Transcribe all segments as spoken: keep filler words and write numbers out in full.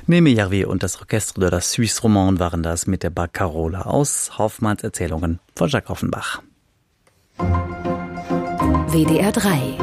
Mimi Jarvi und das Orchestre de la Suisse Romande waren das mit der Barcarola aus Hoffmanns Erzählungen von Jacques Offenbach. W D R drei.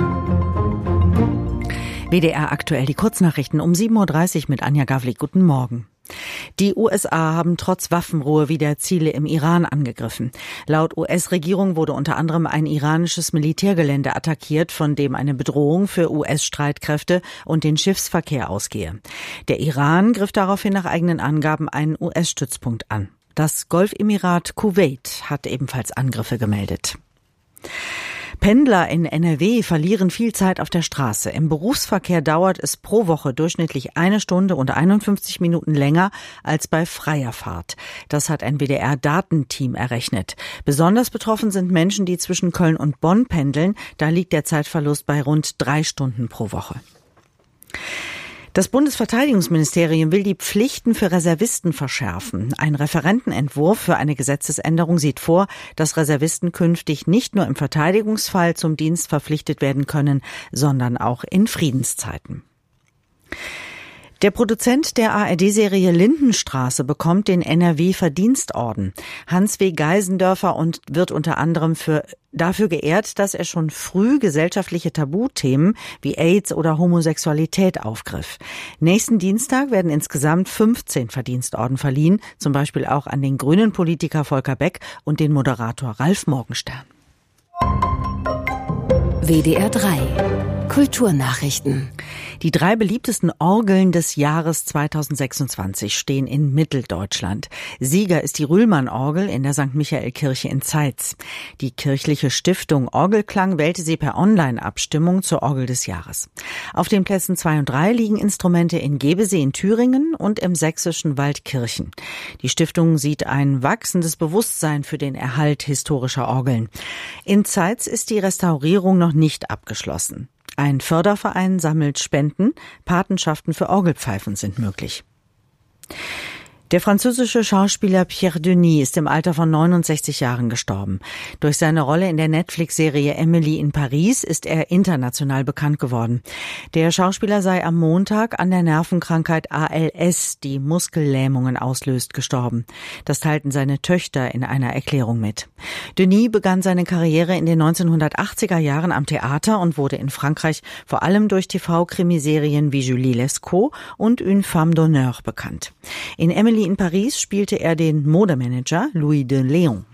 W D R aktuell, die Kurznachrichten um sieben Uhr dreißig mit Anja Gavlik. Guten Morgen. Die U S A haben trotz Waffenruhe wieder Ziele im Iran angegriffen. Laut U S-Regierung wurde unter anderem ein iranisches Militärgelände attackiert, von dem eine Bedrohung für U S-Streitkräfte und den Schiffsverkehr ausgehe. Der Iran griff daraufhin nach eigenen Angaben einen U S-Stützpunkt an. Das Golfemirat Kuwait hat ebenfalls Angriffe gemeldet. Pendler in N R W verlieren viel Zeit auf der Straße. Im Berufsverkehr dauert es pro Woche durchschnittlich eine Stunde und einundfünfzig Minuten länger als bei freier Fahrt. Das hat ein W D R-Datenteam errechnet. Besonders betroffen sind Menschen, die zwischen Köln und Bonn pendeln. Da liegt der Zeitverlust bei rund drei Stunden pro Woche. Das Bundesverteidigungsministerium will die Pflichten für Reservisten verschärfen. Ein Referentenentwurf für eine Gesetzesänderung sieht vor, dass Reservisten künftig nicht nur im Verteidigungsfall zum Dienst verpflichtet werden können, sondern auch in Friedenszeiten. Der Produzent der A R D-Serie Lindenstraße bekommt den N R W-Verdienstorden. Hans W. Geisendörfer und wird unter anderem für, dafür geehrt, dass er schon früh gesellschaftliche Tabuthemen wie AIDS oder Homosexualität aufgriff. Nächsten Dienstag werden insgesamt fünfzehn Verdienstorden verliehen, zum Beispiel auch an den grünen Politiker Volker Beck und den Moderator Ralf Morgenstern. W D R drei. Kulturnachrichten. Die drei beliebtesten Orgeln des Jahres zweitausendsechsundzwanzig stehen in Mitteldeutschland. Sieger ist die Rühlmann-Orgel in der Sankt Michael-Kirche in Zeitz. Die kirchliche Stiftung Orgelklang wählte sie per Online-Abstimmung zur Orgel des Jahres. Auf den Plätzen zwei und drei liegen Instrumente in Gebesee in Thüringen und im sächsischen Waldkirchen. Die Stiftung sieht ein wachsendes Bewusstsein für den Erhalt historischer Orgeln. In Zeitz ist die Restaurierung noch nicht abgeschlossen. Ein Förderverein sammelt Spenden, Patenschaften für Orgelpfeifen sind möglich. Der französische Schauspieler Pierre Denis ist im Alter von neunundsechzig Jahren gestorben. Durch seine Rolle in der Netflix-Serie Emily in Paris ist er international bekannt geworden. Der Schauspieler sei am Montag an der Nervenkrankheit A L S, die Muskellähmungen auslöst, gestorben. Das teilten seine Töchter in einer Erklärung mit. Denis begann seine Karriere in den neunzehnhundertachtziger Jahren am Theater und wurde in Frankreich vor allem durch T V-Krimiserien wie Julie Lescaut und Une Femme d'Honneur bekannt. In Emily in Paris spielte er den Modemanager Louis de Léon.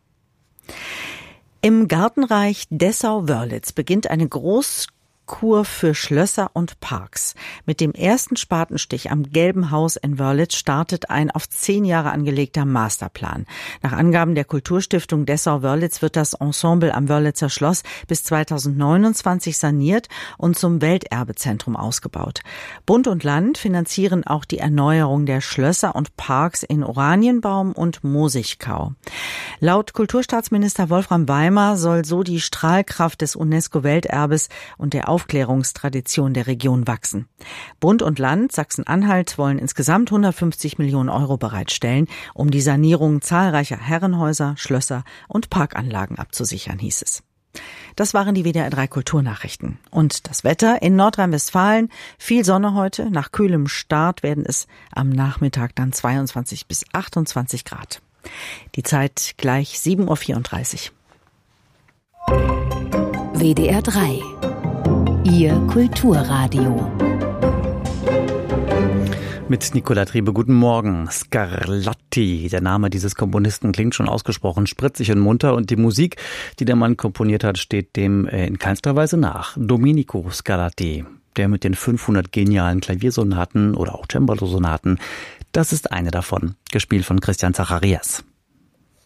Im Gartenreich Dessau-Wörlitz beginnt eine Großkur für Schlösser und Parks. Mit dem ersten Spatenstich am Gelben Haus in Wörlitz startet ein auf zehn Jahre angelegter Masterplan. Nach Angaben der Kulturstiftung Dessau-Wörlitz wird das Ensemble am Wörlitzer Schloss bis zweitausendneunundzwanzig saniert und zum Welterbezentrum ausgebaut. Bund und Land finanzieren auch die Erneuerung der Schlösser und Parks in Oranienbaum und Mosigkau. Laut Kulturstaatsminister Wolfram Weimer soll so die Strahlkraft des UNESCO-Welterbes und der Aufklärungstradition der Region wachsen. Bund und Land Sachsen-Anhalt wollen insgesamt hundertfünfzig Millionen Euro bereitstellen, um die Sanierung zahlreicher Herrenhäuser, Schlösser und Parkanlagen abzusichern, hieß es. Das waren die W D R drei Kulturnachrichten. Und das Wetter in Nordrhein-Westfalen. Viel Sonne heute. Nach kühlem Start werden es am Nachmittag dann zweiundzwanzig bis achtundzwanzig Grad. Die Zeit gleich sieben Uhr vierunddreißig. W D R drei. Ihr Kulturradio. Mit Nicola Triebe, guten Morgen. Scarlatti, der Name dieses Komponisten klingt schon ausgesprochen spritzig und munter und die Musik, die der Mann komponiert hat, steht dem in keinster Weise nach. Domenico Scarlatti, der mit den fünfhundert genialen Klaviersonaten oder auch Cembalo-Sonaten, das ist eine davon, gespielt von Christian Zacharias.